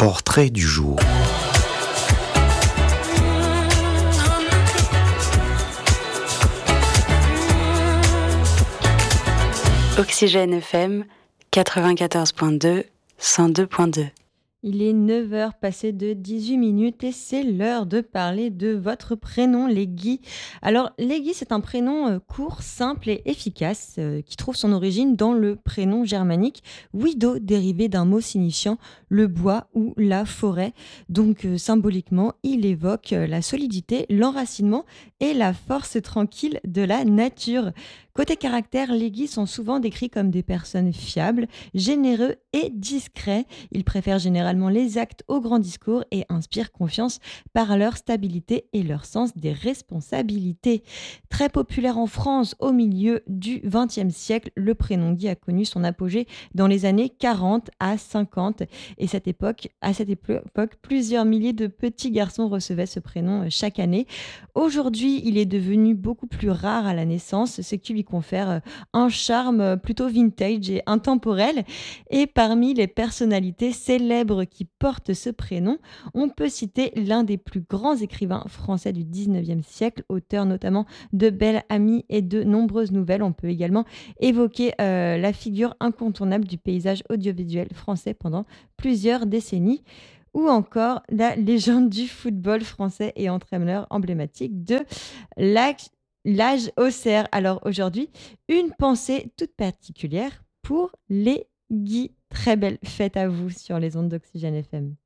portrait du jour. Oxygène FM 94.2, 102.2. Il est 9h passé de 18 minutes et c'est l'heure de parler de votre prénom, Legui. Alors, Legui, c'est un prénom court, simple et efficace qui trouve son origine dans le prénom germanique Wido, dérivé d'un mot signifiant le bois ou la forêt. Donc, symboliquement, il évoque la solidité, l'enracinement et la force tranquille de la nature. Côté caractère, les Legui sont souvent décrits comme des personnes fiables, généreux et discrets. Ils préfèrent généralement les actes aux grands discours et inspirent confiance par leur stabilité et leur sens des responsabilités. Très populaire en France au milieu du XXe siècle, le prénom Guy a connu son apogée dans les années 40 à 50. Et à cette époque, plusieurs milliers de petits garçons recevaient ce prénom chaque année. Aujourd'hui, il est devenu beaucoup plus rare à la naissance, ce qui lui confère un charme plutôt vintage et intemporel. Et parmi les personnalités célèbres qui portent ce prénom, on peut citer l'un des plus grands écrivains français du 19e siècle, auteur notamment de Belle Amie et de nombreuses nouvelles. On peut également évoquer la figure incontournable du paysage audiovisuel français pendant plusieurs décennies, ou encore la légende du football français et entraîneur emblématique de l'âge Auxerre. Alors aujourd'hui, une pensée toute particulière pour les Guy. Très belle fête à vous sur les ondes d'Oxygène FM.